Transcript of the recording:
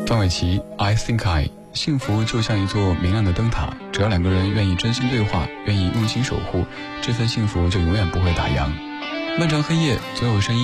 范玮琪 I think I， 幸福就像一座明亮的灯塔，只要两个人愿意真心对话，愿意用心守护，这份幸福就永远不会打烊。漫长黑夜总有声音